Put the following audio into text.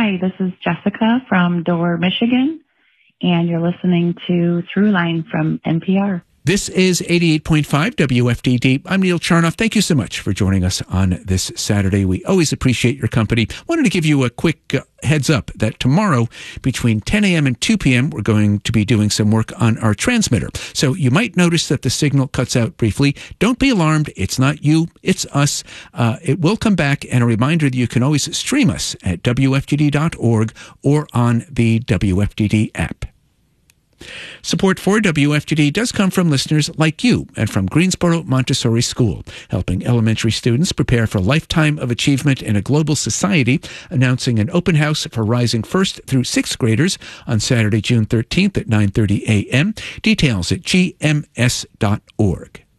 Hi, this is Jessica from Door, Michigan, and you're listening to Throughline from NPR. This is 88.5 WFDD. I'm Neil Charnoff. Thank you so much for joining us on this Saturday. We always appreciate your company. Wanted to give you a quick heads up that tomorrow between 10 a.m. and 2 p.m. we're going to be doing some work on our transmitter. So you might notice that the signal cuts out briefly. Don't be alarmed. It's not you. It's us. It will come back. And a reminder that you can always stream us at WFDD.org or on the WFDD app. Support for WFDD does come from listeners like you and from Greensboro Montessori School, helping elementary students prepare for a lifetime of achievement in a global society, announcing an open house for rising 1st through 6th graders on Saturday, June 13th at 9:30 a.m. Details at gms.org.